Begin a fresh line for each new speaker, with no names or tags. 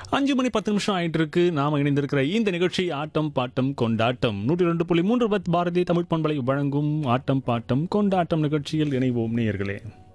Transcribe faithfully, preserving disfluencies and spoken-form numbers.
அஞ்சு மணி பத்து நிமிஷம் ஆயிட்டு இருக்கு. நாம இணைந்திருக்கிற இந்த நிகழ்ச்சி ஆட்டம் பாட்டம் கொண்டாட்டம் நூற்றி ரெண்டு புள்ளி மூன்று பத் பாரதி தமிழ் பண்பலை வழங்கும் ஆட்டம் பாட்டம் கொண்டாட்டம் நிகழ்ச்சியில் இணைவோம் நேயர்களே.